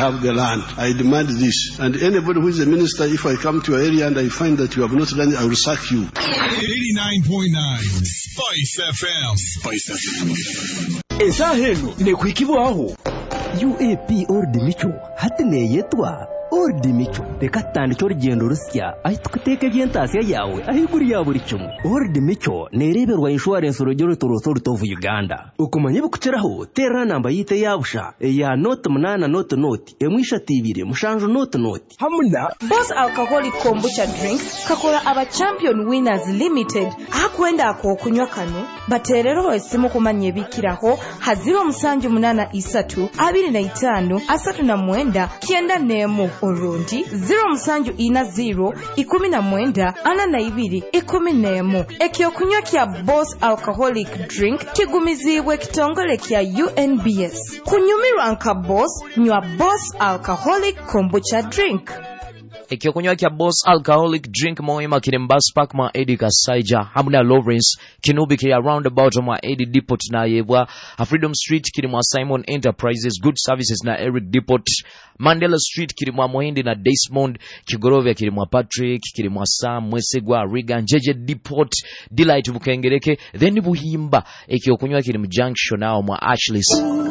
have the land. I demand this. And anybody who is a minister, if I come to your area and I find that you have not done it, I will sack you. 89.9 Spice FM. Spice FM. Esahelo nekwikibaho. UAP Ordimicho hatine yetwa Ordimicho bekatandika urugendo rusya ahitwiteke byentasiya yawe ahiguri ya buri kimwe. Ordimicho nereberwa insurance urugero rutovu Uganda. Ukumanye bukukiraho tera namba yite yabusha ya note 8 note emwisha tibire mushanjo note hamuna Boss Alcoholic Kombucha Drink kakola aba Champion Winners Limited akwenda akunywa kano baterero esimu kumanye bikiraho haziro musanju 8 3 25 kienda nemo orundi 0 musanju 0 19 2 11 ekyo kunywa kya Boss Alcoholic Drink kigumizibwe kitongole kya UNBS kunyumirwa nka Boss nywa Boss Alcoholic Kombucha Drink. Ekyo kunywa kya Boss Alcoholic Drink moima Kirembas Park ma Edi Kasaija hamuna Lawrence kinubi kiri around about ma Edi Depot na yebwa Freedom Street kiri mwa Simon Enterprises Good Services na Eric Depot Mandela Street kiri mwa Mohindi na Desmond Kigorovia kiri mwa Patrick kiri mwa Sam Mwesegwa Regan Jeje Depot Delight Bukengereke then Buhimba ekyo kunywa kiri mu Junction nao mwa Ashley's